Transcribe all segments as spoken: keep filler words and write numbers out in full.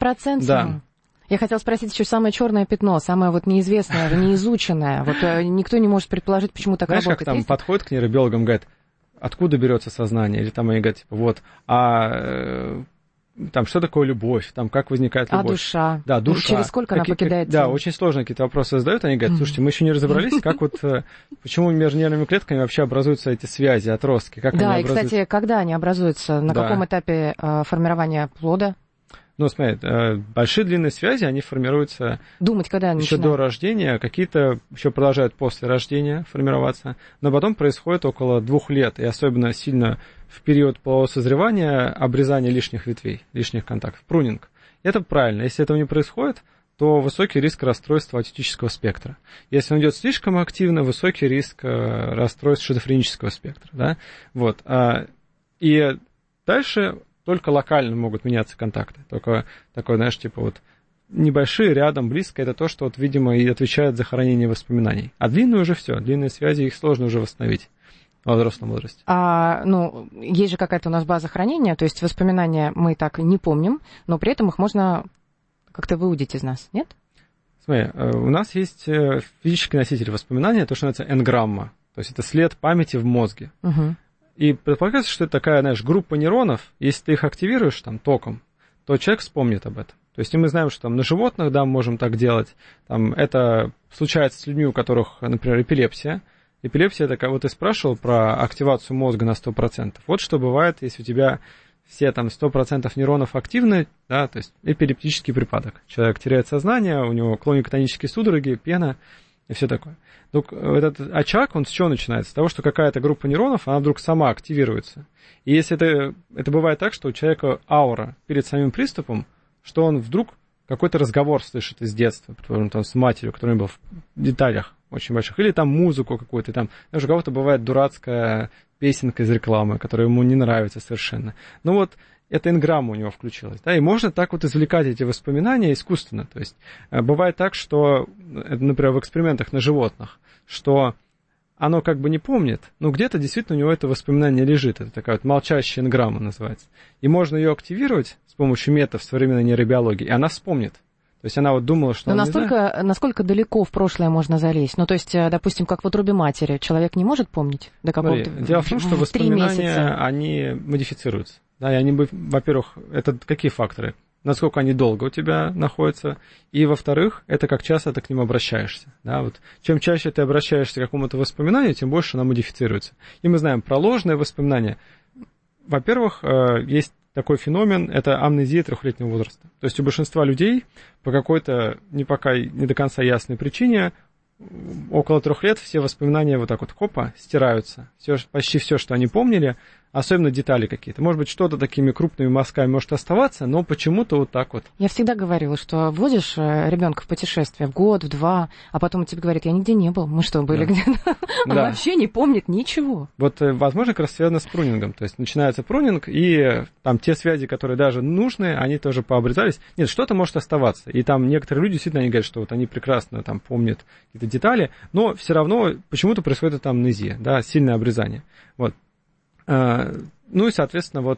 процентов? Да. Я хотела спросить еще самое черное пятно, самое вот неизвестное, неизученное. Вот никто не может предположить, почему так Знаешь, работает. Знаешь, как там Есть? подходит к нейробиологам, говорят, откуда берется сознание? Или там они говорят, типа, вот, а там, что такое любовь? Там, как возникает любовь? А душа? Да, душа. Через сколько Какие, она покидает как, тело? Да, очень сложные какие-то вопросы задают. Они говорят, слушайте, мы еще не разобрались, как вот, почему между нервными клетками вообще образуются эти связи, отростки, как да, они и, образуются. кстати, когда они образуются? На да. каком этапе э, формирования плода? Ну, смотри, большие длинные связи, они формируются Думать, когда они еще начинают? до рождения, какие-то еще продолжают после рождения формироваться, но потом происходит около двух лет, и особенно сильно в период полового созревания обрезание лишних ветвей, лишних контактов, прунинг. Это правильно. Если этого не происходит, то высокий риск расстройства аутистического спектра. Если он идет слишком активно, высокий риск расстройства шизофренического спектра. Да? Вот. И дальше только локально могут меняться контакты. Только такой, знаешь, типа вот небольшие, рядом, близко, это то, что, вот, видимо, и отвечает за хранение воспоминаний. А длинные уже все, длинные связи, их сложно уже восстановить во взрослом возрасте. А, ну, есть же какая-то у нас база хранения, то есть воспоминания мы так не помним, но при этом их можно как-то выудить из нас, нет? Смотри, у нас есть физический носитель воспоминания, то, что называется энграмма, то есть это след памяти в мозге. Угу. И предполагается, что это такая, знаешь, группа нейронов, если ты их активируешь там током, то человек вспомнит об этом. То есть и мы знаем, что там на животных, да, мы можем так делать. Там это случается с людьми, у которых, например, эпилепсия. Эпилепсия, это, вот ты спрашивал про активацию мозга на сто процентов. Вот что бывает, если у тебя все там сто процентов нейронов активны, да, то есть эпилептический припадок. Человек теряет сознание, у него клонико-тонические судороги, пена и все такое. Donc, этот очаг, он с чего начинается? С того, что какая-то группа нейронов, она вдруг сама активируется. И если это, это бывает так, что у человека аура перед самим приступом, что он вдруг какой-то разговор слышит из детства, там, с матерью, который был в деталях очень больших, или там музыку какую-то, там, даже у кого-то бывает дурацкая песенка из рекламы, которая ему не нравится совершенно. Ну вот, эта энграмма у него включилась, да, и можно так вот извлекать эти воспоминания искусственно, то есть бывает так, что, например, в экспериментах на животных, что оно как бы не помнит, но где-то действительно у него это воспоминание лежит, это такая вот молчащая энграмма называется, и можно ее активировать с помощью методов современной нейробиологии, и она вспомнит. То есть она вот думала, что... Но настолько, насколько далеко в прошлое можно залезть? Ну, то есть, допустим, как в утробе матери, человек не может помнить до какого-то... Смотри, дело в том, что воспоминания, они модифицируются. Да, и они, во-первых, это какие факторы? Насколько они долго у тебя находятся, и, во-вторых, это как часто ты к ним обращаешься. Да, вот. Чем чаще ты обращаешься к какому-то воспоминанию, тем больше оно модифицируется. И мы знаем про ложные воспоминания. Во-первых, есть такой феномен, это амнезия трехлетнего возраста. То есть у большинства людей по какой-то не пока не до конца ясной причине около трех лет все воспоминания вот так вот хопа стираются. Все, почти все, что они помнили, особенно детали какие-то. Может быть, что-то такими крупными мазками может оставаться, но почему-то вот так вот. Я всегда говорила, что вводишь ребенка в путешествие в год, в два, а потом он тебе говорит, я нигде не был. Мы что, были да. где-то? Он да. вообще не помнит ничего. Вот, возможно, как раз связано с прунингом. То есть начинается прунинг, и там те связи, которые даже нужны, они тоже пообрезались. Нет, что-то может оставаться. И там некоторые люди действительно они говорят, что вот они прекрасно там помнят какие-то детали, но все равно почему-то происходит там амнезия, да, сильное обрезание. Вот. Ну и, соответственно, вот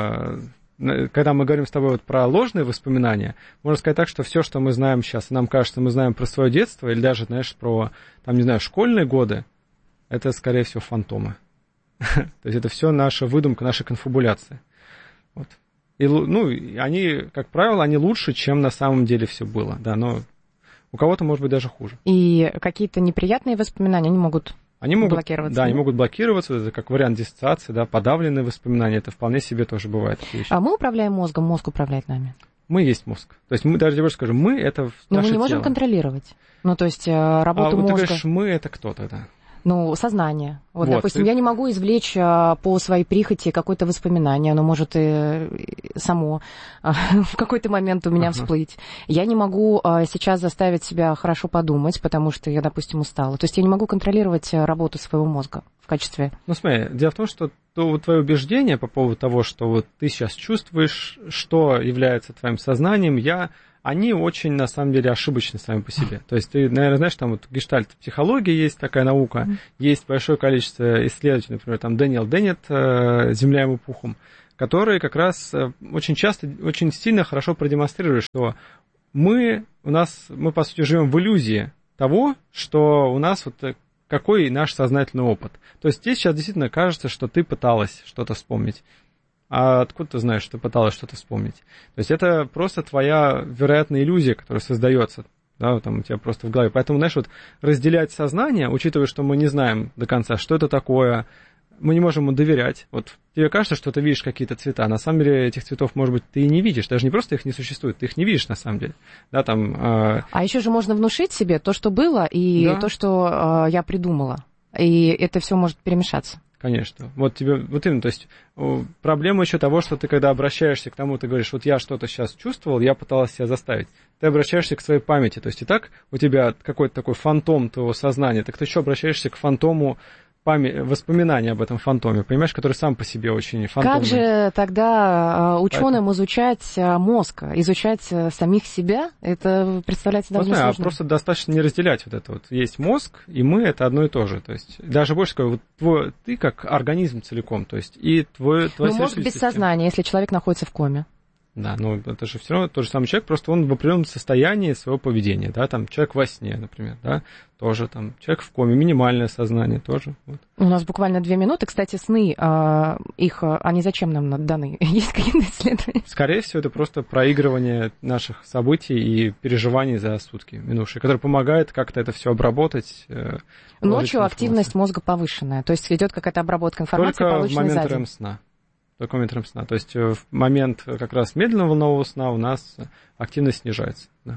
когда мы говорим с тобой вот про ложные воспоминания, можно сказать так, что все, что мы знаем сейчас, и нам кажется, мы знаем про свое детство, или даже, знаешь, про, там, не знаю, школьные годы, это, скорее всего, фантомы. То есть это все наша выдумка, наша конфабуляция. Вот. И, ну, они, как правило, они лучше, чем на самом деле все было, да, но у кого-то, может быть, даже хуже. И какие-то неприятные воспоминания, они могут... Они могут блокироваться. Да, они могут блокироваться, это как вариант диссоциации, да, подавленные воспоминания, это вполне себе тоже бывает. А мы управляем мозгом, мозг управляет нами? Мы есть мозг. То есть мы, даже я больше скажу, мы это наше тело. Но мы не можем контролировать. Ну, то есть работу а, вот мозга... ты говоришь, мы это кто тогда? Ну, сознание. Вот, вот допустим, ты... я не могу извлечь а, по своей прихоти какое-то воспоминание, оно может и, и само а, в какой-то момент у меня uh-huh. всплыть. Я не могу а, сейчас заставить себя хорошо подумать, потому что я, допустим, устала. То есть я не могу контролировать работу своего мозга в качестве... Ну, смотри, дело в том, что то, твое убеждение по поводу того, что вот ты сейчас чувствуешь, что является твоим сознанием, я... они очень, на самом деле, ошибочны сами по себе. То есть ты, наверное, знаешь, там вот гештальт-психология есть такая наука, mm-hmm. есть большое количество исследователей, например, там Дэниел Деннет, «Земля ему пухом», которые как раз очень часто, очень сильно хорошо продемонстрируют, что мы, у нас, мы, по сути, живем в иллюзии того, что у нас вот какой наш сознательный опыт. То есть здесь сейчас действительно кажется, что ты пыталась что-то вспомнить. А откуда ты знаешь, что ты пыталась что-то вспомнить? То есть это просто твоя, вероятно, иллюзия, которая создается, да, там у тебя просто в голове. Поэтому, знаешь, вот разделять сознание, учитывая, что мы не знаем до конца, что это такое, мы не можем ему доверять. Вот тебе кажется, что ты видишь какие-то цвета, на самом деле этих цветов, может быть, ты и не видишь, даже не просто их не существует, ты их не видишь на самом деле. Да, там, э... А еще же можно внушить себе то, что было, и да. то, что э, я придумала. И это все может перемешаться. Конечно. Вот тебе, вот именно, то есть проблема еще того, что ты, когда обращаешься к тому, ты говоришь, вот я что-то сейчас чувствовал, я пыталась себя заставить. Ты обращаешься к своей памяти, то есть и так у тебя какой-то такой фантом твоего сознания, так ты еще обращаешься к фантому память, воспоминания об этом фантоме, понимаешь, который сам по себе очень фантомный. Как же тогда ученым Поэтому... изучать мозг, изучать самих себя? Это представляется довольно вот, сложно. А просто достаточно не разделять вот это вот. Есть мозг, и мы — это одно и то же. То есть даже больше скажу, вот твой, ты как организм целиком, то есть и твой... Но мозг без система. Сознания, если человек находится в коме. Да, но это же все равно тот же самый человек, просто он в определенном состоянии своего поведения, да, там человек во сне, например, да, тоже там человек в коме, минимальное сознание тоже. Вот. У нас буквально две минуты, кстати, сны, а, их, они зачем нам даны? Есть какие-то исследования? Скорее всего, это просто проигрывание наших событий и переживаний за сутки минувшие, которое помогает как-то это все обработать. Ночью активность мозга повышенная, то есть идет какая-то обработка информации, Только полученной в момент за день. РЭМ сна. Только момент сна. То есть в момент как раз медленного волнового сна у нас активность снижается. Да.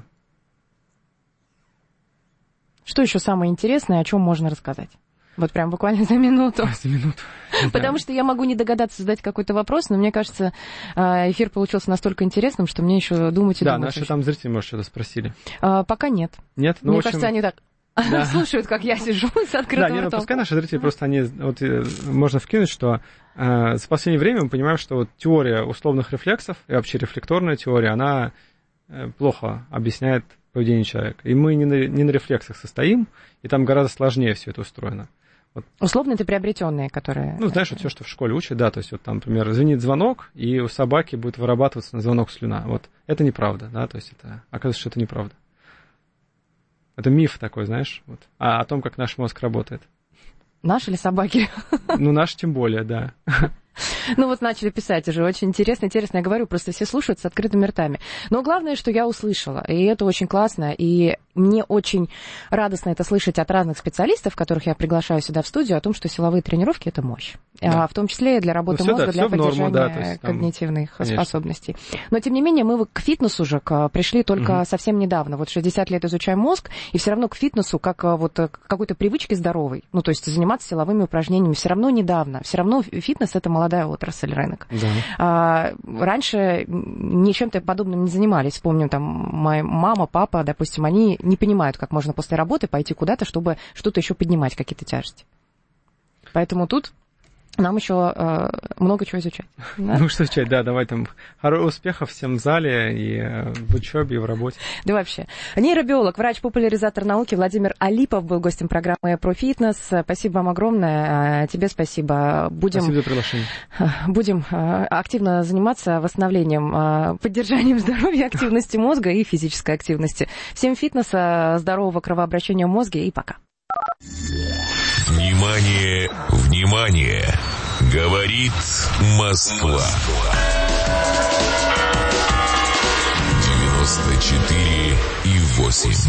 Что еще самое интересное, о чем можно рассказать? Вот прям буквально за минуту. За минуту. Потому что я могу не догадаться задать какой-то вопрос, но мне кажется, эфир получился настолько интересным, что мне еще думать и да, думать. Да, наши очень. там зрители, может, что-то спросили. А, пока нет. Нет? Ну, мне общем... кажется, они так... Да. Слушают, как я сижу с открытым да, не, ну, ртом. пускай наши зрители просто они... Вот, можно вкинуть, что э, за последнее время мы понимаем, что вот теория условных рефлексов и вообще рефлекторная теория, она э, плохо объясняет поведение человека. И мы не на, не на рефлексах состоим, и там гораздо сложнее все это устроено. Вот. Условно это приобретенные, которые... Ну, знаешь, вот все, что в школе учат, да, то есть вот там, например, звенит звонок, и у собаки будет вырабатываться на звонок слюна. Вот это неправда, да, то есть это, оказывается, что это неправда. Это миф такой, знаешь, вот, а о том, как наш мозг работает. Наш или собаки? Ну, наш тем более, да. Ну вот начали писать уже, очень интересно, интересно, я говорю, просто все слушают с открытыми ртами. Но главное, что я услышала, и это очень классно, и мне очень радостно это слышать от разных специалистов, которых я приглашаю сюда в студию, о том, что силовые тренировки — это мощь. Да. А, в том числе и для работы ну, мозга, да, для поддержания норму, да, есть, там, когнитивных конечно. способностей. Но, тем не менее, мы к фитнесу же пришли только угу. совсем недавно. Вот шестьдесят лет изучаем мозг, и все равно к фитнесу, как вот к какой-то привычке здоровой, ну, то есть заниматься силовыми упражнениями, все равно недавно. Все равно фитнес — это молодая отрасль, рынок. Да. А, раньше ничем-то подобным не занимались. Помню, там, моя мама, папа, допустим, они не понимают, как можно после работы пойти куда-то, чтобы что-то еще поднимать, какие-то тяжести. Поэтому тут нам еще э, много чего изучать. Да? Ну, что изучать, да, давай там успехов всем в зале и э, в учебе, и в работе. Да вообще. Нейробиолог, врач-популяризатор науки Владимир Алипов был гостем программы про фитнес. Спасибо вам огромное. Тебе спасибо. Будем, спасибо за приглашение. Будем активно заниматься восстановлением, поддержанием здоровья, активности мозга и физической активности. Всем фитнеса, здорового кровообращения в мозге и пока. Внимание, внимание! Говорит Москва. девяносто четыре и восемь.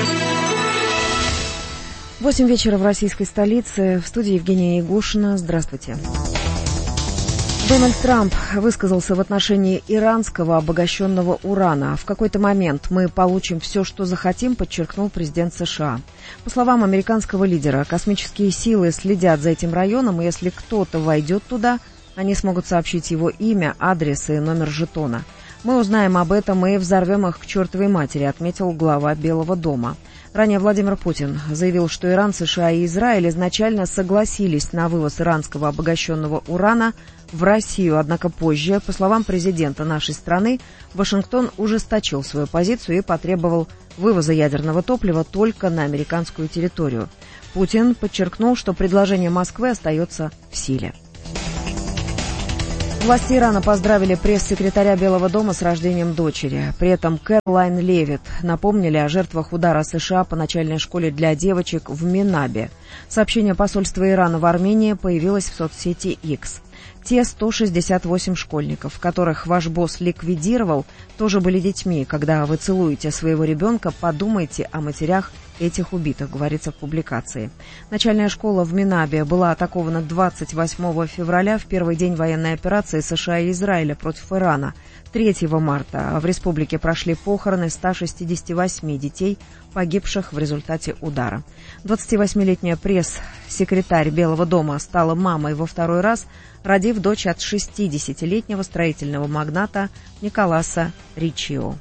Восемь вечера в российской столице. В студии Евгения Ягушина. Здравствуйте. Дональд Трамп высказался в отношении иранского обогащенного урана. В какой-то момент мы получим все, что захотим, подчеркнул президент США. По словам американского лидера, космические силы следят за этим районом, и если кто-то войдет туда, они смогут сообщить его имя, адрес и номер жетона. Мы узнаем об этом и взорвем их к чертовой матери, отметил глава Белого дома. Ранее Владимир Путин заявил, что Иран, США и Израиль изначально согласились на вывоз иранского обогащенного урана в Россию, однако позже, по словам президента нашей страны, Вашингтон ужесточил свою позицию и потребовал вывоза ядерного топлива только на американскую территорию. Путин подчеркнул, что предложение Москвы остается в силе. Власти Ирана поздравили пресс-секретаря Белого дома с рождением дочери. При этом Кэролайн Левит напомнили о жертвах удара США по начальной школе для девочек в Менабе. Сообщение посольства Ирана в Армении появилось в соцсети X. Те сто шестьдесят восемь школьников, которых ваш босс ликвидировал, тоже были детьми. Когда вы целуете своего ребенка, подумайте о матерях этих убитых, говорится в публикации. Начальная школа в Менабе была атакована двадцать восьмого февраля, в первый день военной операции США и Израиля против Ирана. третьего марта в республике прошли похороны ста шестидесяти восьми детей, погибших в результате удара. двадцативосьмилетняя пресс-секретарь Белого дома стала мамой во второй раз, родив дочь от шестидесятилетнего строительного магната Николаса Ричио.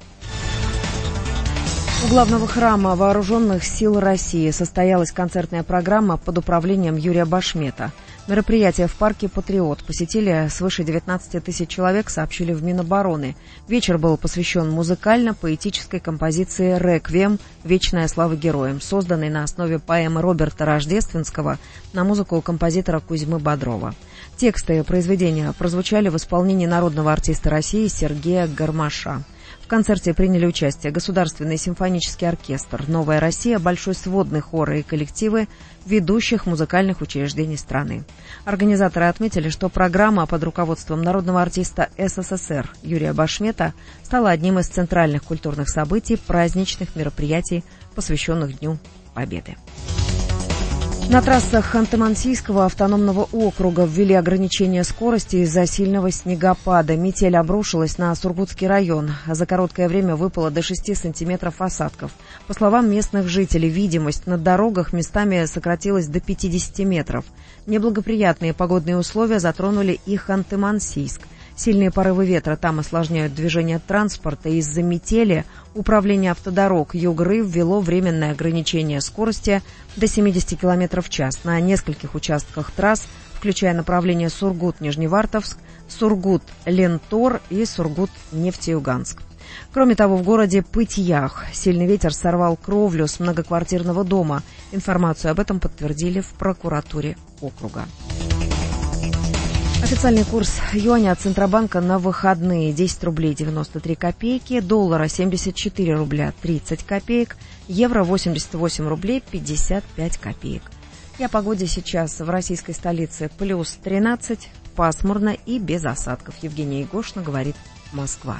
У главного храма Вооруженных сил России состоялась концертная программа под управлением Юрия Башмета. Мероприятие в парке «Патриот» посетили свыше девятнадцати тысяч человек, сообщили в Минобороны. Вечер был посвящен музыкально-поэтической композиции «Реквием. Вечная слава героям», созданной на основе поэмы Роберта Рождественского на музыку композитора Кузьмы Бодрова. Тексты произведения прозвучали в исполнении народного артиста России Сергея Гармаша. В концерте приняли участие Государственный симфонический оркестр, «Новая Россия», Большой сводный хор и коллективы ведущих музыкальных учреждений страны. Организаторы отметили, что программа под руководством народного артиста СССР Юрия Башмета стала одним из центральных культурных событий праздничных мероприятий, посвященных Дню Победы. На трассах Ханты-Мансийского автономного округа ввели ограничения скорости из-за сильного снегопада. Метель обрушилась на Сургутский район. За короткое время выпало до шести сантиметров осадков. По словам местных жителей, видимость на дорогах местами сократилась до пятидесяти метров. Неблагоприятные погодные условия затронули и Ханты-Мансийск. Сильные порывы ветра там осложняют движение транспорта. Из-за метели Управление автодорог Югры ввело временное ограничение скорости до семидесяти километров в час на нескольких участках трасс, включая направления Сургут-Нижневартовск, Сургут-Лентор и Сургут-Нефтеюганск. Кроме того, в городе Пытьях сильный ветер сорвал кровлю с многоквартирного дома. Информацию об этом подтвердили в прокуратуре округа. Официальный курс юаня от Центробанка на выходные: десять рублей девяносто три копейки, доллара семьдесят четыре рубля тридцать копеек, евро восемьдесят восемь рублей пятьдесят пять копеек. И о погоде сейчас в российской столице: плюс тринадцать, пасмурно и без осадков. Евгения Егошина, говорит Москва.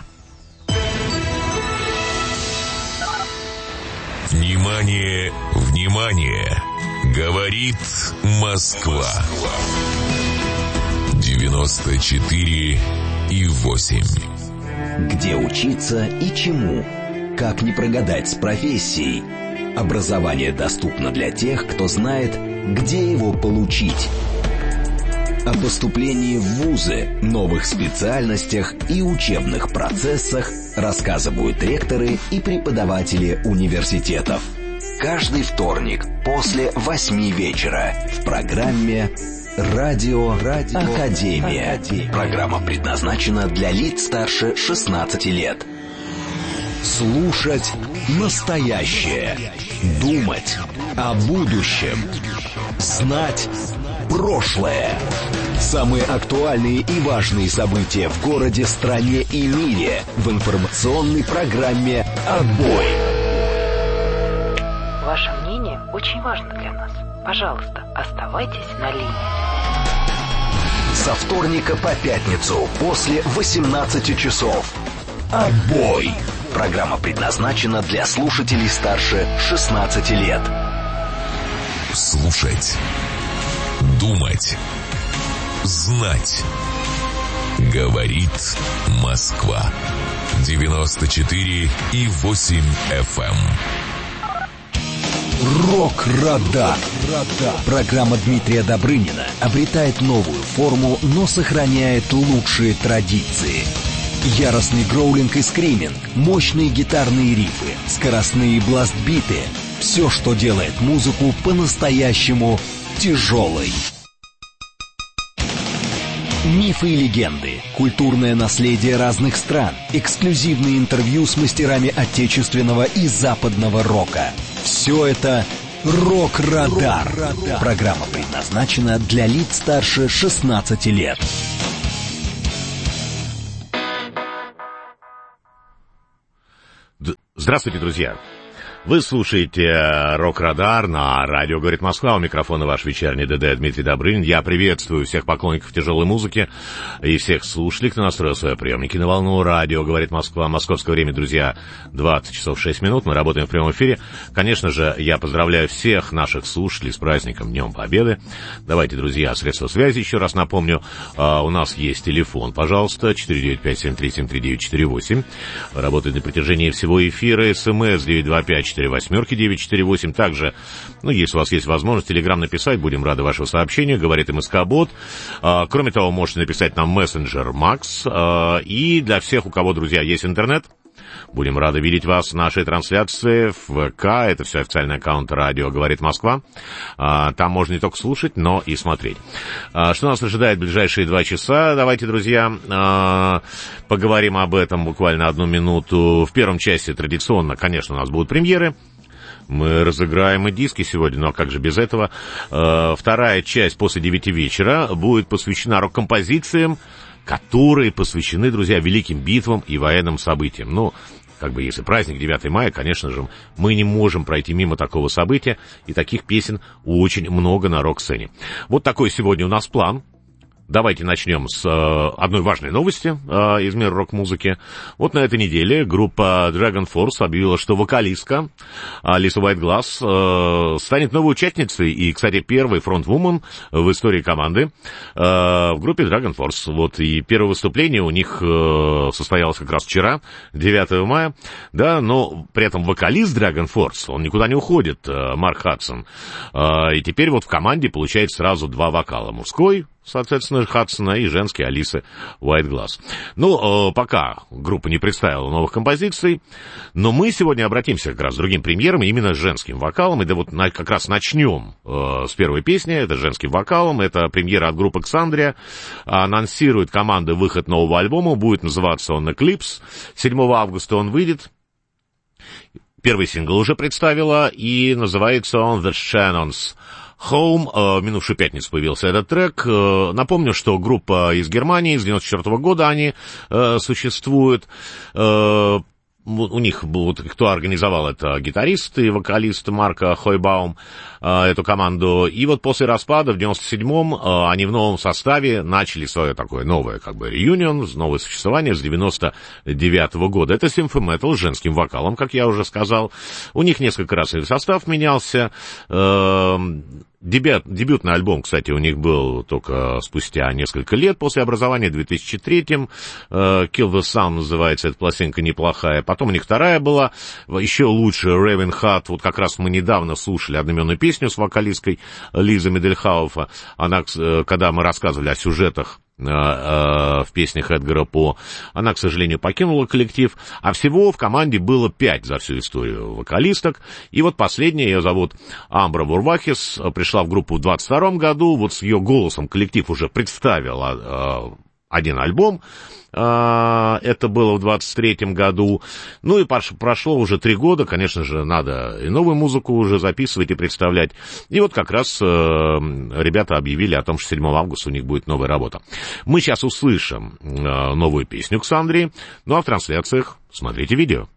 Внимание, внимание! Говорит Москва. девяносто четыре и восемь. Где учиться и чему? Как не прогадать с профессией? Образование доступно для тех, кто знает, где его получить. О поступлении в вузы, новых специальностях и учебных процессах рассказывают ректоры и преподаватели университетов. Каждый вторник после восьми вечера в программе «Радио, Радио Академия». Академия. Программа предназначена для лиц старше шестнадцати лет. Слушать настоящее. Думать о будущем. Знать прошлое. Самые актуальные и важные события в городе, стране и мире в информационной программе «Отбой». Ваше мнение очень важно для нас. Пожалуйста, оставайтесь на линии. Со вторника по пятницу после восемнадцати часов. «Отбой». Программа предназначена для слушателей старше шестнадцати лет. Слушать. Думать. Знать. Говорит Москва. девяносто четыре и восемь эф эм. Рок-радар. Программа Дмитрия Добрынина обретает новую форму, но сохраняет лучшие традиции. Яростный гроулинг и скриминг, мощные гитарные рифы, скоростные бластбиты — все, что делает музыку по-настоящему тяжелой. Мифы и легенды, культурное наследие разных стран, эксклюзивные интервью с мастерами отечественного и западного рока. Все это «Рок-радар». Программа предназначена для лиц старше шестнадцати лет. Здравствуйте, друзья! Вы слушаете «Рок-Радар» на радио «Говорит Москва». У микрофона ваш вечерний ДД Дмитрий Добрынин. Я приветствую всех поклонников тяжелой музыки и всех слушателей, кто настроил свои приемники на волну радио «Говорит Москва». Московское время, друзья, двадцать часов шесть минут. Мы работаем в прямом эфире. Конечно же, я поздравляю всех наших слушателей с праздником Днем Победы. Давайте, друзья, средства связи еще раз напомню. А, у нас есть телефон, пожалуйста, четыре девять пять семь три семь три девять четыре восемь. Работает на протяжении всего эфира. СМС девять два пять четыре восьмерки девять четыре восемь. Также, ну, если у вас есть возможность, телеграм написать, будем рады вашему сообщению, говорит МСК-бот. А, кроме того, можете написать нам мессенджер Макс. А, и для всех, у кого, друзья, есть интернет, будем рады видеть вас в нашей трансляции в ВК. Это все официальный аккаунт радио «Говорит Москва». А, там можно не только слушать, но и смотреть. А, что нас ожидает в ближайшие два часа? Давайте, друзья, а, поговорим об этом буквально одну минуту. В первом части традиционно, конечно, у нас будут премьеры. Мы разыграем и диски сегодня, но как же без этого. А, вторая часть после девяти вечера будет посвящена рок-композициям, которые посвящены, друзья, великим битвам и военным событиям. Ну, как бы, если праздник девятого мая, конечно же, мы не можем пройти мимо такого события, и таких песен очень много на рок-сцене. Вот такой сегодня у нас план. Давайте начнем с э, одной важной новости э, из мира рок-музыки. Вот на этой неделе группа Dragon Force объявила, что вокалистка Алиса Уайтгласс э, станет новой участницей и, кстати, первой фронтвумен в истории команды э, в группе Dragon Force. Вот, и первое выступление у них э, состоялось как раз вчера, девятого мая, да, но при этом вокалист Dragon Force, он никуда не уходит, э, Марк Хадсон. Э, и теперь вот в команде получается сразу два вокала, мужской, соответственно, Хадсона, и женский Алисы Уайтгласс. Ну, э, пока группа не представила новых композиций, но мы сегодня обратимся как раз к другим премьерам, именно с женским вокалом, и да вот на, как раз начнем э, с первой песни, это женским вокалом, это премьера от группы Ксандрия, анонсирует команда выход нового альбома, будет называться он Eclipse, седьмого августа он выйдет. Первый сингл уже представила, и называется он The Shannons Home. В минувшую пятницу появился этот трек. Напомню, что группа из Германии, с девяносто четвёртого года они э, существуют. Э, у них был, кто организовал это, гитарист и вокалист Марка Хойбаум, э, эту команду. И вот после распада в девяносто седьмом э, они в новом составе начали свое такое новое, как бы, реюнион, новое существование с девяносто девятого года. Это симфи-метал с женским вокалом, как я уже сказал. У них несколько раз и состав менялся. Э, Дебют, дебютный альбом, кстати, у них был только спустя несколько лет после образования, в две тысячи третьем. Kill the Sun называется, эта пластинка неплохая. Потом у них вторая была, еще лучше, Raven Heart. Вот как раз мы недавно слушали одноименную песню с вокалисткой Лизой Медельхауфа. Она, когда мы рассказывали о сюжетах в песнях Эдгара По, она, к сожалению, покинула коллектив, а всего в команде было пять за всю историю вокалисток, и вот последняя, ее зовут Амбра Бурвахис, пришла в группу в двадцать втором году, вот с ее голосом коллектив уже представил один альбом, это было в двадцать третьем году, ну и прошло уже три года, конечно же, надо и новую музыку уже записывать и представлять, и вот как раз ребята объявили о том, что седьмого августа у них будет новая работа. Мы сейчас услышим новую песню Ксандрии, ну а в трансляциях смотрите видео.